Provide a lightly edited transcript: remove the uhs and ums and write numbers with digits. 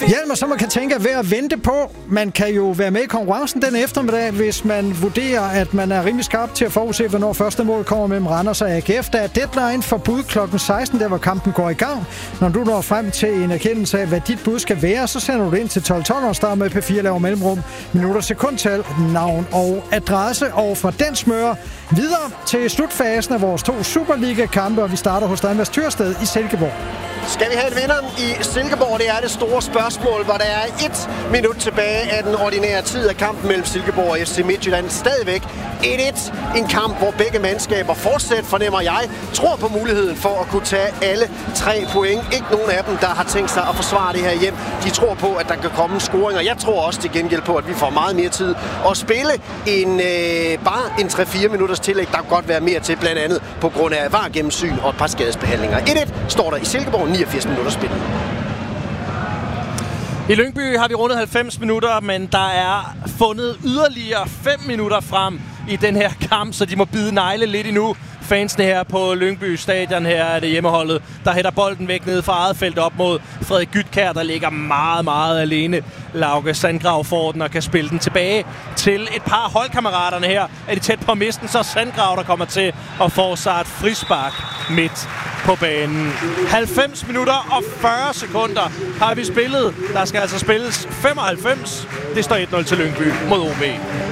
Hjelm, så man kan tænke at være at vente på. Man kan jo være med i konkurrencen den eftermiddag, hvis man vurderer, at man er rimelig skarp til at forudse, hvornår første mål kommer mellem Randers og AGF. Der er deadline for bud kl. 16, der hvor kampen går i gang. Når du når frem til en erkendelse af, hvad dit bud skal være, så sender du det ind til 1212 og starter med P4 laver mellemrum, minutter, sekundtal, navn og adresse. Og fra den smører videre til slutfasen af vores 2 Superliga-kampe, og vi starter hos Danmarks Tyrsted i Silkeborg. Skal vi have en vinder i Silkeborg? Det er det store spørgsmål, hvor der er 1 minut tilbage af den ordinære tid af kampen mellem Silkeborg og FC Midtjylland. Stadigvæk 1-1. En kamp, hvor begge mandskaber fortsat, fornemmer jeg, tror på muligheden for at kunne tage alle 3 point. Ikke nogen af dem, der har tænkt sig at forsvare det her hjem. De tror på, at der kan komme en scoring, og jeg tror også til gengæld på, at vi får meget mere tid at spille end bare en 3-4 minutters tillæg. Der kan godt være mere til, blandt andet på grund af VAR-gennemsyn og et par skadesbehandlinger. 1-1 står der i Silkeborg, 89 minutter spil. I Lyngby har vi rundet 90 minutter, men der er fundet yderligere 5 minutter frem i den her kamp, så de må bide negle lidt endnu. Fansene her på Lyngby Stadion, her er det hjemmeholdet, der hætter bolden væk ned fra eget felt op mod Frederik Gytkjær, der ligger meget, meget alene. Lauke Sandgrav får den og kan spille den tilbage til et par holdkammeraterne her. Er de tæt på misten, så Sandgrav, der kommer til at få sig et frispark midt på banen. 90 minutter og 40 sekunder har vi spillet. Der skal altså spilles 95. Det står 1-0 til Lyngby mod OB.